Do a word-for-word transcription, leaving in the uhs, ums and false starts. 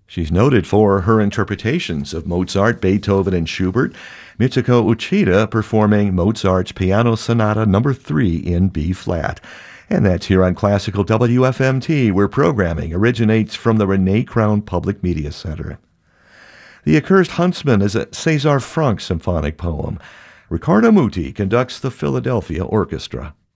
She's noted for her interpretations of Mozart, Beethoven, and Schubert, Mitsuko Uchida performing Mozart's Piano Sonata Number three in B-flat. And that's here on Classical W F M T, where programming originates from the Renee Crown Public Media Center. The Accursed Huntsman is a César Franck symphonic poem. Riccardo Muti conducts the Philadelphia Orchestra.